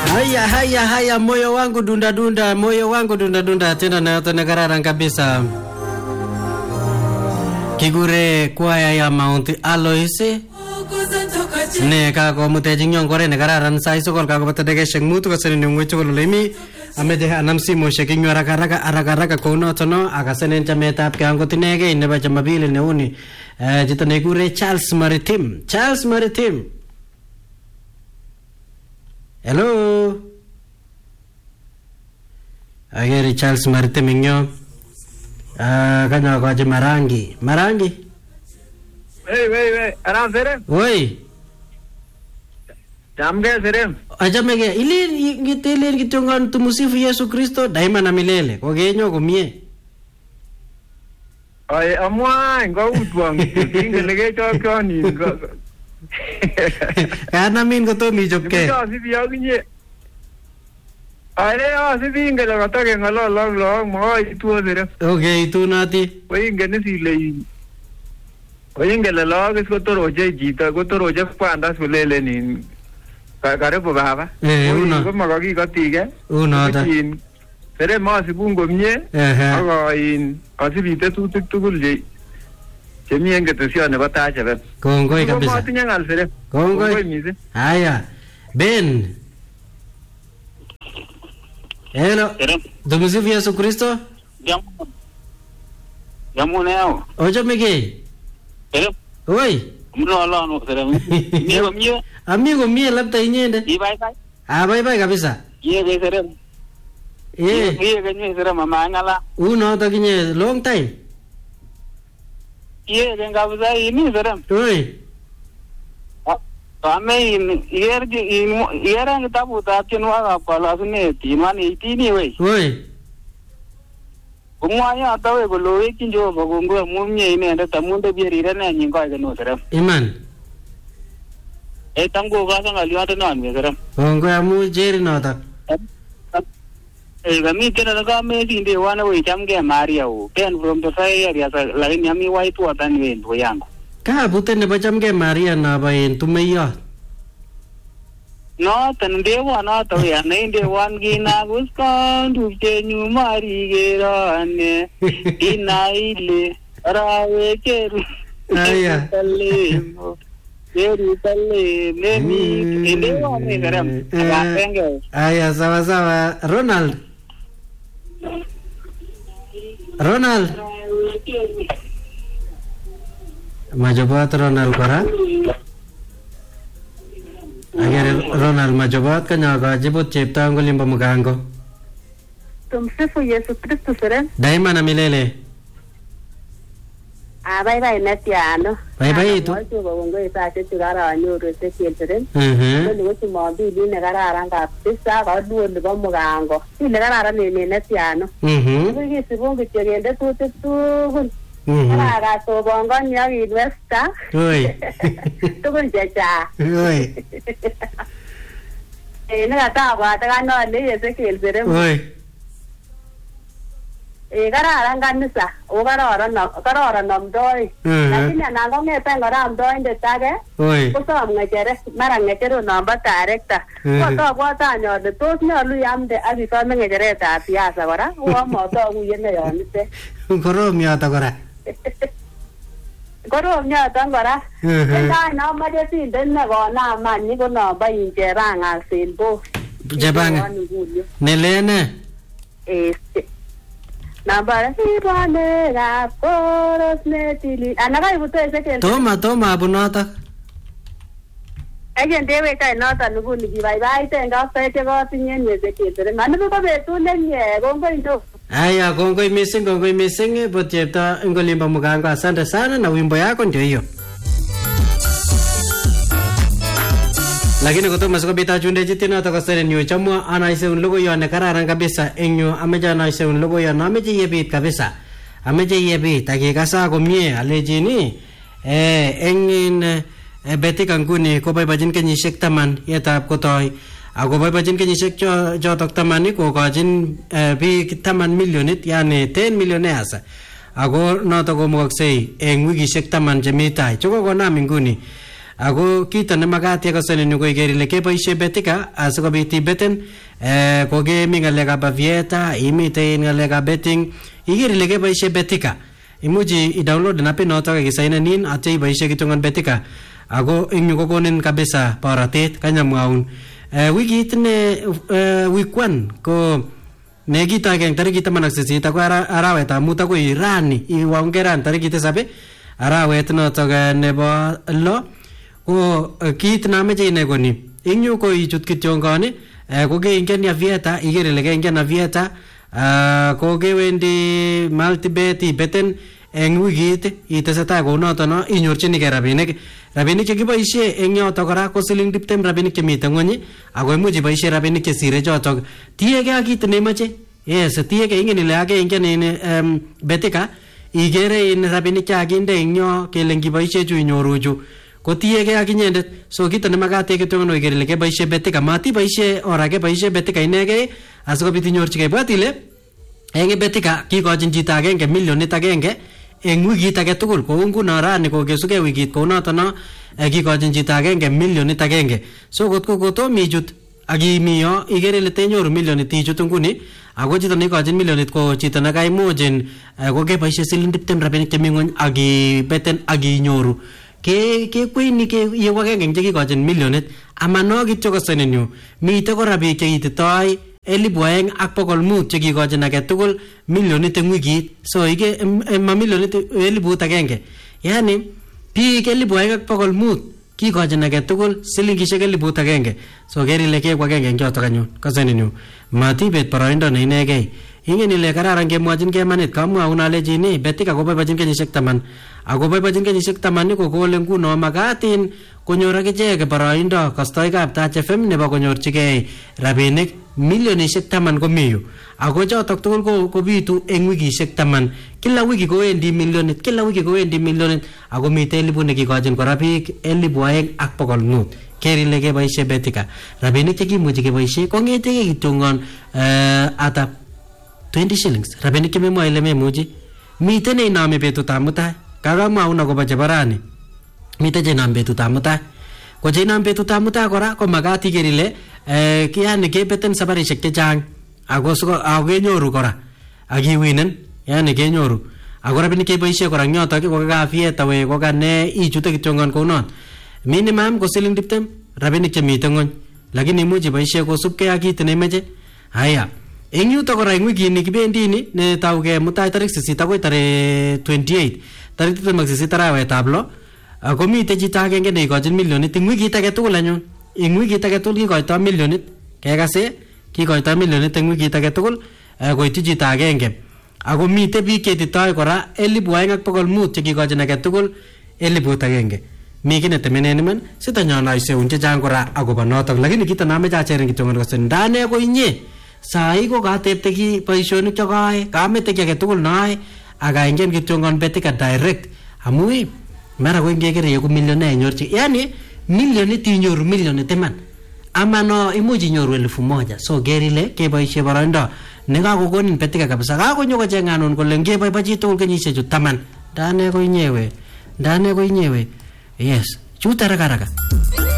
Haya, moyo wangu dunda dunda tena na yote kararan kabisa. Kigure kwaya ya Mount Aloise ne kako muteji nyongore ne kararan sai sokol kako patadege shengmutu kaseni ngwecho kolemi ameje anamsi mo shekinyo haraka kono tono akasenen chametap kango tinege ne ba chamabile ne uni jitane gure Charles Maritim. Hello. Agere Charles Maritim inyo. Kanya ko Marangi. Hey, aram serem. Oi. Jamge serem. Ajamege ili ngitele kitongan tumusifu Yesu Kristo daima na milele. Kogenyo komie. Ai amwa ngawutwang tingelege chokoni. Kana min ko to mi jokke. Ai sibi ngela katoke ngalo mo itu serem. Okay, itu nati. Wei ngene sile. Wei ngela lo ko toroje jita ko toroje panda sulele ni. Kare po baba. Uno. Ko magagi katige. Uno ta. Serem ma sibungo mie. Aga in asibite tugul je. Chemi engetesione batacha ben. Kongoi kabisa. Ko tinya ngal serem. Kongoi mise. Haya. Ben. Hello. Tumusifu Yesu Kristo. Jamu neo. Ojo mege. Hello. Oi. Mno Allah no serem. Amigo mie labda inyende. Bye. Bye kabisa. Ye serem. Ye kenye serem mama ngala. Uno to kinye long time. Ye kabisa ini serem. Oi. Ame yerang kitabu takinwa kapala sune tinwani itini we. Oi. Kumwanya atawe kolowe kinjo bagongwe mumye ine tamunde bierire na nyinga igeno serem. Iman. Tango gasa ngaliwata nan me serem. Kongoi amu jeri nota. Kami kena ka me sinde wana we chamge Maria u. Ken from the fire area lakini ami waitu watani wendo yangu. Ka buten ne bachamge Maria na bayin tumeyo. No tan dewa na to ya nei dewan gina guskan duje nyu mari gerane inaile rawe keru. Aya. Jerusalem nemi dewa ne garam. Aya sawa Ronald. Majobat Ronald kora. Agere Ronald majobat kanya ga jibut chepta ngolim pamugango. Tumsifu Yesu Kristo serem. Daima na milele. Bye netiano. Bye tu. Wacho bongo isa chigara anyoro sekiel serem. Ni wochi mombi ni negara kabisa ga duonde pamugango. Ni negara ne netiano. Ni sibongo chegende tutu. Karaga to bongon ya Westa. Oi. Tukun jaja. Oi. Nagata ba ta no ne Ezekiel serem. Oi. Kararan kanisa. O kararan namdoi. Lakini anango ngete ngora amdoi ndetage. Oi. Kosom ngechere mara ngechero namba director. Koto bwata nyode tos nyolu yamde akisome ngecheretab siasa kora. Uwa moto kuyene yonite. Korom yoto kora. Korom nyoton kora. Endai namache sindet nekonaman ni ko nombo Cherang'al Silbo. Jebanga. Nelene. Namba sibane rap koros netili. Anakai buto Ezekiel. Toma abunoto. Egen dewe kai noton nguni kibaibaite ngafet chekotinye Ezekiel. Manu ko betut nemie kongoi ndo. Aya kongoi missing but chepta ngolimba mugango. Asante sana na wimbo yako ndio hiyo. Lakini kutuma sikobita chunde jitina takasere nyo chamwa anaise un logo yo ne kararan kabisa enyo ameja anaise un logo yo nameje yebit kabisa. Ameje yebit akikasa komie alejini engin betik nguni ko boibojin kenyisiek 10 yetab kotoi. Ako boibojin kenyisiek chotok 10 kokochin biik 10 milionit yani 10 millionaires. Ako noto komukoksei eng wikisiek 10 chemi tai. Chokokonam nguni ako kito nemakat yekasanen ko iker ile keboishe Betika asikobit ibeten kokemi ngalekab avieta imite ngalekab betting iker ile keboishe Betika imuchi i-download appit notok akisainen atya iboishe kityongon Betika ako ing yu kokonin kabisa borotet kanyamwaun wikit ne week 1 ko nekito ageng tarikit 18 ako arawetab mut akoi rani iwaongeran tarikit 7 arawet notok nebo 6 ko kit nameche ine koni ing yu ko ichut kityongoni ko keingen avieta iker ile keingen avieta ko kewendi multibet ibeten eng wikit itesetai kounoto inyorchinigei rabinik chekiboishe eng yoto kora ko siling 20 rabinik chemite ng'ony ako imuch iboishe rabinik chesire chotok tiegei ak kit neimache yes tiegei ingen ile age ingen Betika igere in rabinik chakinde eng yo kele ngiboishe chu inyoru chu ko tiegei ak inyendet so kito nemakat ketongono iker ile keboishe Betika matiboishe orake boishe Betika inegei asikobit inyorchigei bwat ile eng Betika kikochin chito agenge milionit agenge eng wikit age tugul kou nguno rani kokesugei wikit kou noto no kikochin chito agenge milionit agenge so kotko kotom ichut akimi yo ikere ile tenyoru milionit ichut nguni ako chito neikochin milionit ko chito nekaimuchin kokeboishe siling 20 rabinik chemi ng'ony akibeten akinyoru kekweini yeku agenge eng chekikochin milionit amano kityo kosanen yu mite kora biik cheititoi 2,500 chekikochin age tugul milionit eng wikit so ike ma milionit 1,000 yani biik 2,500 kikochin age tugul silingishek 1,000 so ker ile keku agenge eng chotok anyun kosanen yu matibet boroindo ne inegei ingen ile kararan kemwochin kemanit kamwaun alechini Betika koboibochin kenyisiek 10 ako boibochin kenyisiek 10 ko kole nguno makatin konyor akichek boroindo kastoikab Touch FM nebo konyorchigei rabinik milionishek 10 komi yu ako chotok tugul kobitu eng wikishek 10 kila wiki kowendi milionit ako mitei 1,000 nekikochin kora biik 2,500 ker ile keboishe Betika rabinik chekimuchi keboishe kongetegei kityongon ata 20 shillings rabinik chememwa ile memuchi mite neinami betutab mutai kakamwaun akobo chebo rani mite chenam betutab mutai ko chenam betutab mutai kora ko makat iker ile yani kebeten sabarishek chechang ako kenyoru kora akiwinen yani kenyoru ako rabinik keboishe kora nyotok ko kafieta we ko kane ichute kityongon kounon minimum ko siling 20 rabinik chemite ng'ony lakini imuch iboishe kosubkei ak kit neimeche haya eng yuto kora eng wikini kibendi ni netaugei mutai tarik 8 akoi tarik 28 tarik 28 arawetab 6 ako mitei chito agenge neikochin milionit eng wikit age tugul anyun eng wikit age tugul kikoitoi milionit kekase kikoitoi milionit eng wikit age tugul koityi chito agenge ako mitei biik chetitoi kora 2,500 chekikochin age tugul 1,000 mi ki netemenen iman sitanyon aiseun chechang kora akobo notok lakini kito nameche acherin kityongon kosen ndane ko inye sai ko katepte ki boisionik chokae kamete ki age tugul nae akaingen kityongon Betika direct amu mara ko ingekere yeku millionaire inyorchi yani milionit inyoru milionit iman ama no imuch inyoru 1,000 so gerile keboishe boroindo nekakokonin Betika kabisa kakonyo kochenganun kole ngeboibochi tugul kenyisiek chu 10 ndane ko inyewe yes chuta haraka